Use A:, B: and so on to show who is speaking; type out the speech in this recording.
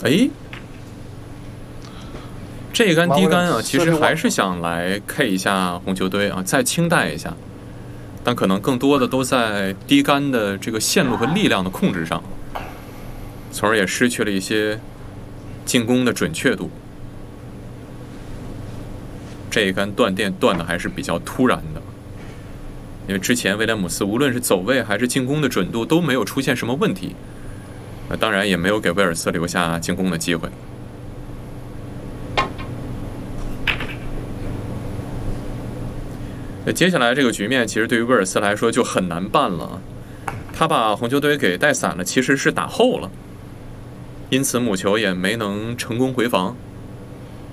A: 哎，这杆低杆啊，其实还是想来 K 一下红球队啊，再清淡一下，但可能更多的都在低杆的这个线路和力量的控制上，从而也失去了一些进攻的准确度。这一杆断电断的还是比较突然的，因为之前威廉姆斯无论是走位还是进攻的准度都没有出现什么问题，当然也没有给威尔斯留下进攻的机会。接下来这个局面其实对于威尔斯来说就很难办了，他把红球队给带散了，其实是打后了，因此母球也没能成功回防。